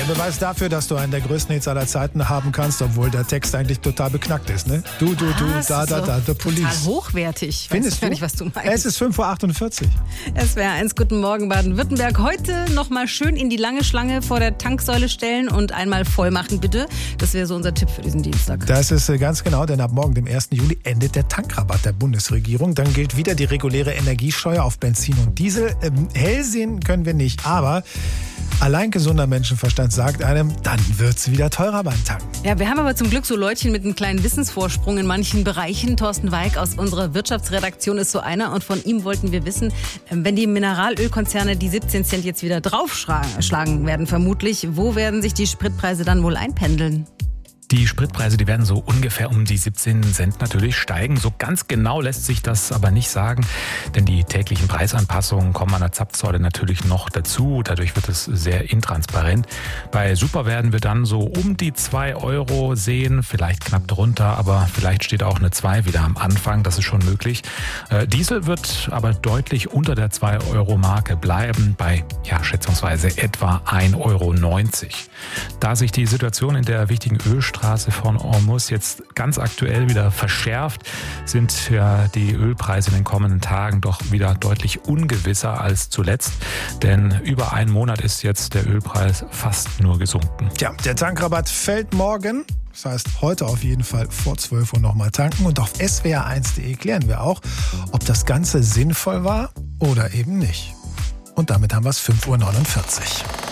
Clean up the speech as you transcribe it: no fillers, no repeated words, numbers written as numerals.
Der Beweis dafür, dass du einen der größten Hits aller Zeiten haben kannst, obwohl der Text eigentlich total beknackt ist, ne? Du, da, the police. Total hochwertig. Findest du? Weiß nicht, was du meinst. Es ist 5:48 Uhr. SWR1, guten Morgen Baden-Württemberg. Heute nochmal schön in die lange Schlange vor der Tanksäule stellen und einmal voll machen, bitte. Das wäre so unser Tipp für diesen Dienstag. Das ist ganz genau, denn ab morgen, dem 1. Juli, endet der Tankrabatt der Bundesregierung. Dann gilt wieder die reguläre Energiesteuer auf Benzin und Diesel. Hell sehen können wir nicht, aber allein gesunder Menschenverstand sagt einem, dann wird's wieder teurer beim Tanken. Ja, wir haben aber zum Glück so Leutchen mit einem kleinen Wissensvorsprung in manchen Bereichen. Thorsten Weig aus unserer Wirtschaftsredaktion ist so einer und von ihm wollten wir wissen, wenn die Mineralölkonzerne die 17 Cent jetzt wieder draufschlagen werden vermutlich, wo werden sich die Spritpreise dann wohl einpendeln? Die Spritpreise, die werden so ungefähr um die 17 Cent natürlich steigen. So ganz genau lässt sich das aber nicht sagen, denn die täglichen Preisanpassungen kommen an der Zapfsäule natürlich noch dazu. Dadurch wird es sehr intransparent. Bei Super werden wir dann so um die 2 Euro sehen, vielleicht knapp drunter, aber vielleicht steht auch eine 2 wieder am Anfang, das ist schon möglich. Diesel wird aber deutlich unter der 2-Euro-Marke bleiben, bei schätzungsweise etwa 1,90 Euro. Da sich die Situation in der wichtigen Ölstraße von Hormuz jetzt ganz aktuell wieder verschärft, sind ja die Ölpreise in den kommenden Tagen doch wieder deutlich ungewisser als zuletzt. Denn über einen Monat ist jetzt der Ölpreis fast nur gesunken. Tja, der Tankrabatt fällt morgen. Das heißt, heute auf jeden Fall vor 12 Uhr nochmal tanken. Und auf swr1.de klären wir auch, ob das Ganze sinnvoll war oder eben nicht. Und damit haben wir es 5:49 Uhr.